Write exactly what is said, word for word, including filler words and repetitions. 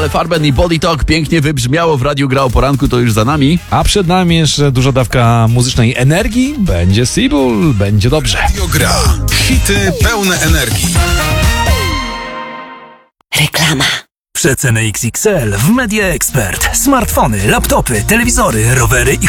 ale Farben i Body Talk pięknie wybrzmiało w Radiu Gra o Poranku, to już za nami. A przed nami jeszcze duża dawka muzycznej energii. Będzie Seabull, będzie dobrze. Radio Gra. Hity pełne energii. Reklama. Przeceny X X L w Media Expert. Smartfony, laptopy, telewizory, rowery i